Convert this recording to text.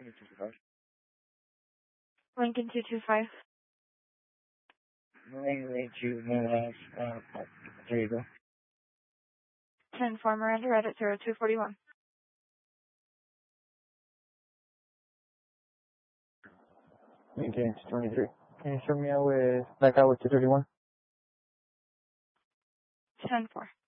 Lincoln 225. Langley to Morehouse. There you go. 10-4 Miranda, right at 0241. Lincoln 23. Can you show me out with Blackout with 231? 10-4.